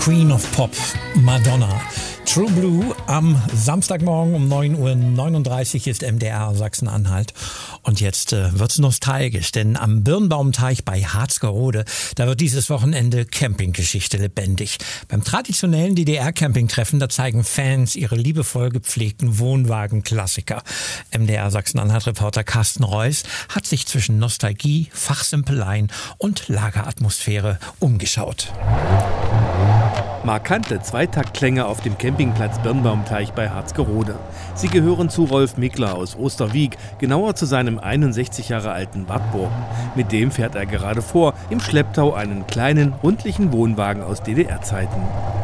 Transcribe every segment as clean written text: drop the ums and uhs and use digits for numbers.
Queen of Pop, Madonna. True Blue am Samstagmorgen um 9:39 Uhr ist MDR Sachsen-Anhalt. Und jetzt wird's nostalgisch, denn am Birnbaumteich bei Harzgerode, da wird dieses Wochenende Campinggeschichte lebendig. Beim traditionellen DDR-Campingtreffen, da zeigen Fans ihre liebevoll gepflegten Wohnwagen-Klassiker. MDR Sachsen-Anhalt-Reporter Carsten Reuss hat sich zwischen Nostalgie, Fachsimpeleien und Lageratmosphäre umgeschaut. Markante Zweitaktklänge auf dem Campingplatz Birnbaumteich bei Harzgerode. Sie gehören zu Rolf Mickler aus Osterwieck, genauer zu seinem 61 Jahre alten Wartburg. Mit dem fährt er gerade vor, im Schlepptau einen kleinen, rundlichen Wohnwagen aus DDR-Zeiten.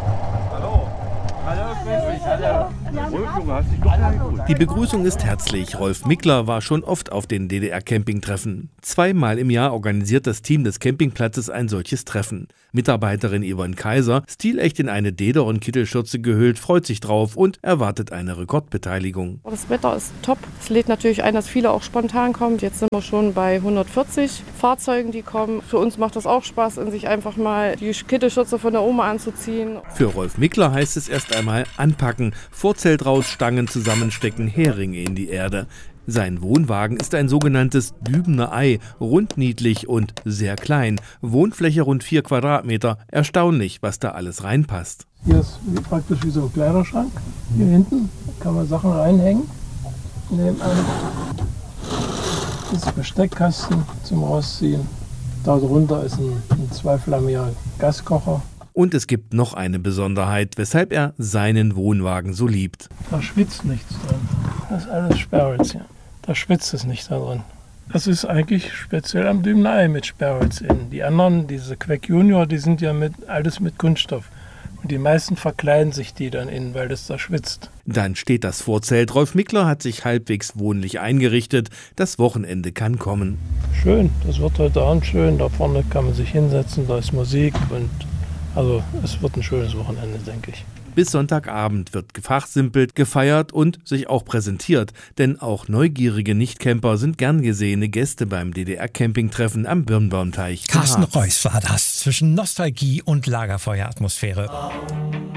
Die Begrüßung ist herzlich. Rolf Mickler war schon oft auf den DDR-Campingtreffen. 2-mal im Jahr organisiert das Team des Campingplatzes ein solches Treffen. Mitarbeiterin Yvonne Kaiser, stilecht in eine Deder- und Kittelschürze gehüllt, freut sich drauf und erwartet eine Rekordbeteiligung. Das Wetter ist top. Es lädt natürlich ein, dass viele auch spontan kommen. Jetzt sind wir schon bei 140 Fahrzeugen, die kommen. Für uns macht das auch Spaß, in sich einfach mal die Kittelschürze von der Oma anzuziehen. Für Rolf Mickler heißt es erst einmal anpacken, Vorzelt raus, Stangen zusammenstecken, Heringe in die Erde. Sein Wohnwagen ist ein sogenanntes Dübener Ei, rundniedlich und sehr klein. Wohnfläche rund 4 Quadratmeter. Erstaunlich, was da alles reinpasst. Hier ist praktisch wie so ein Kleiderschrank. Hier hinten kann man Sachen reinhängen. Nebenan ist ein Besteckkasten zum Rausziehen. Da drunter ist ein zweiflammiger Gaskocher. Und es gibt noch eine Besonderheit, weshalb er seinen Wohnwagen so liebt. Da schwitzt nichts drin. Das ist alles Sperrholz hier. Da schwitzt es nicht da drin. Das ist eigentlich speziell am Dübener Ei mit Sperrholz innen. Die anderen, diese Queck Junior, die sind ja alles mit Kunststoff. Und die meisten verkleiden sich die dann innen, weil das da schwitzt. Dann steht das Vorzelt. Rolf Mickler hat sich halbwegs wohnlich eingerichtet. Das Wochenende kann kommen. Schön, das wird heute Abend schön. Da vorne kann man sich hinsetzen, da ist Musik. Und also es wird ein schönes Wochenende, denke ich. Bis Sonntagabend wird gefachsimpelt, gefeiert und sich auch präsentiert. Denn auch neugierige Nichtcamper sind gern gesehene Gäste beim DDR-Campingtreffen am Birnbaumteich. Carsten Reuss war das zwischen Nostalgie und Lagerfeueratmosphäre.